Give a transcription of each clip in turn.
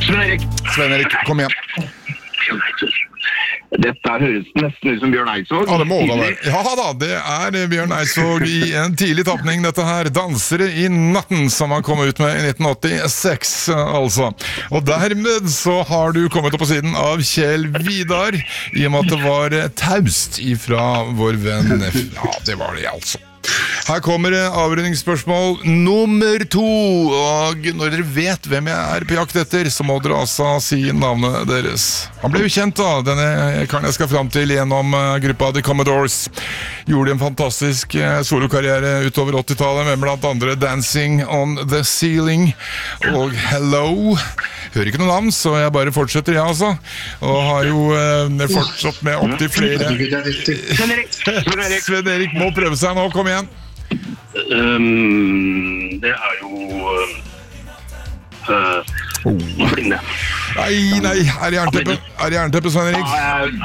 Sven-Erik, kom igjen. Dette høres nesten ut som Bjørn Eidsvåg. Ja, det må da være. Ja da, det er Bjørn Eidsvåg i en tidlig tapning, dette her. Dansere i natten, som han kom ut med i 1986, altså. Og dermed så har du kommet opp på siden av Kjell Vidar, i og med at det var taust ifra vår venn. Ja, det var det altså. Her kommer avrundingsspørsmål nummer 2, og når dere vet hvem jeg er på jakt etter, så må dere altså si navnet deres. Han ble jo kjent da, denne karen jeg skal frem til gjennom gruppa The Commodores. Gjorde en fantastisk solokarriere utover 80-tallet, med blant andre Dancing on the Ceiling og Hello. Hører ikke noe navn, så jeg bare fortsetter, jeg altså. Og har jo fortsatt med opp til flere. Sven-Erik må prøve seg nå, kom igjen. Det er jo Flinde. Nei, er jernteppe, Sven-Erik?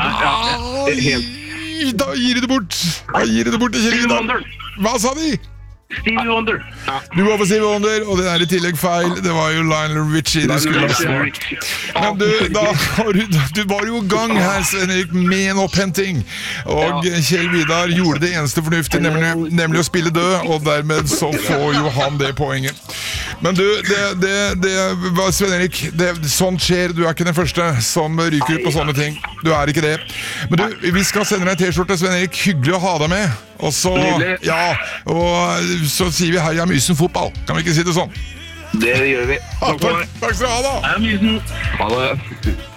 Da gir du det bort. Til Kjell Vidar. Hva sa de? Stevie Wonder. Du var på Stevie Wonder, og det er i tillegg feil. Det var jo Lionel Richie du skulle ha svart. Men du var jo i gang her, Sven-Erik, med en opphenting. Og Kjell Vidar gjorde det eneste fornuftige, nemlig å spille død, og dermed så får jo han det poenget. Men du, Sven-Erik, sånt skjer. Du er ikke den første som ryker ut på sånne ting. Du er ikke det. Men du, vi skal sende deg en t-skjorte, Sven-Erik. Hyggelig å ha deg med. Og så, så sier vi heia Mysen fotball. Kan vi ikke si det sånn? Det gjør vi. Takk skal du ha da. Heia Mysen. Ha det.